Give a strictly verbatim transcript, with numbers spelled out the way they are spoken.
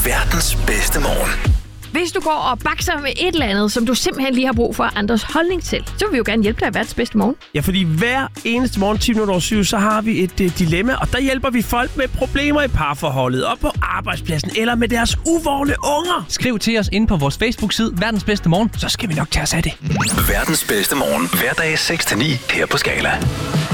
Verdens bedste morgen. Hvis du går og bakser med et eller andet, som du simpelthen lige har brug for andres holdning til, så vil vi jo gerne hjælpe dig i verdens bedste morgen. Ja, fordi hver eneste morgen, ti minutter over syv, så har vi et uh, dilemma, og der hjælper vi folk med problemer i parforholdet, og på arbejdspladsen, eller med deres uvågne unger. Skriv til os inde på vores Facebook-side, Verdens Bedste Morgen, så skal vi nok tage os af det. Verdens bedste morgen, hverdag seks til ni her på Skala.